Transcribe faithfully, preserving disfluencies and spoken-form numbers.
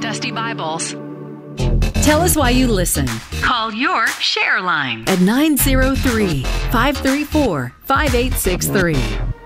Dusty Bibles. Tell us why you listen. Call your share line at nine zero three, five three four, five eight six three.